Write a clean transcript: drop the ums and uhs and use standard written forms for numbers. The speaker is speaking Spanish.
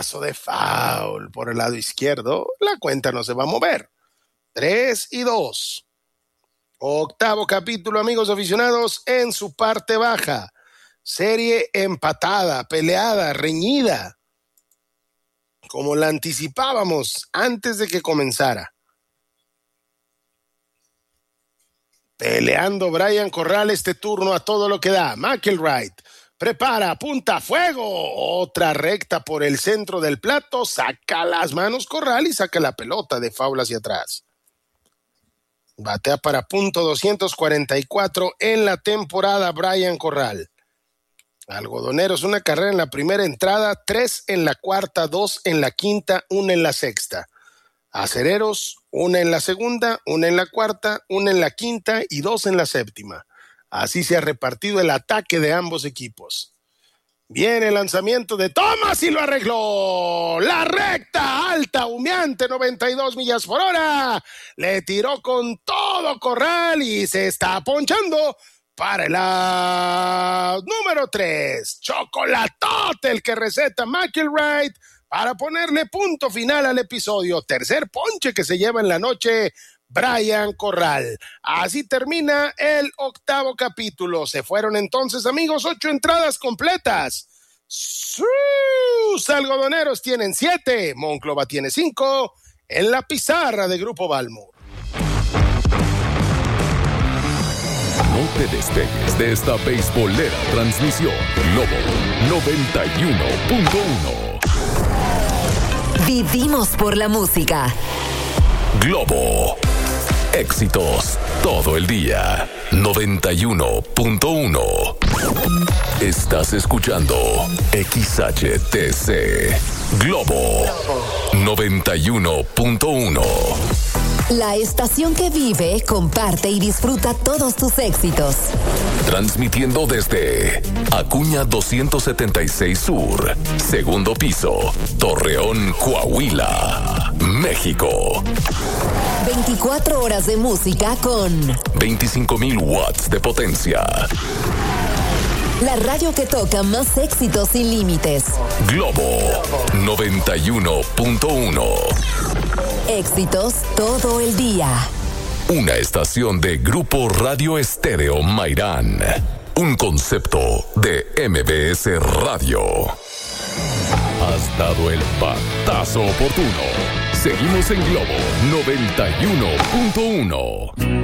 De foul por el lado izquierdo, la cuenta no se va a mover. 3-2. Octavo capítulo, amigos aficionados, en su parte baja. Serie empatada, peleada, reñida, como la anticipábamos antes de que comenzara. Peleando Brian Corral este turno a todo lo que da. McElwright prepara, apunta, fuego. Otra recta por el centro del plato. Saca las manos Corral y saca la pelota de foul hacia atrás. Batea para punto 244 en la temporada Brian Corral. Algodoneros, una carrera en la primera entrada, 3 en la cuarta, 2 en la quinta, 1 en la sexta. Acereros, 1 en la segunda, 1 en la cuarta, 1 en la quinta y 2 en la séptima. Así se ha repartido el ataque de ambos equipos. Viene el lanzamiento de Thomas y lo arregló. La recta alta, humeante, 92 millas por hora. Le tiró con todo Corral y se está ponchando para el out número 3. Chocolatote el que receta McElwright para ponerle punto final al episodio. Tercer ponche que se lleva en la noche Brian Corral. Así termina el octavo capítulo. Se fueron entonces, amigos, 8 entradas completas. Sus algodoneros tienen 7, Monclova tiene 5 en la pizarra de Grupo Balmo. No te despegues de esta beisbolera transmisión. Globo 91.1. Vivimos por la música. Globo. Éxitos todo el día. 91.1. Estás escuchando XHTC. Globo 91.1. La estación que vive, comparte y disfruta todos tus éxitos. Transmitiendo desde Acuña 276 Sur, segundo piso, Torreón, Coahuila, México. 24 horas de música con 25,000 watts de potencia. La radio que toca más éxitos sin límites. Globo 91.1. Éxitos todo el día. Una estación de Grupo Radio Estéreo Mairán. Un concepto de MBS Radio. Has dado el batazo oportuno. Seguimos en Globo 91.1.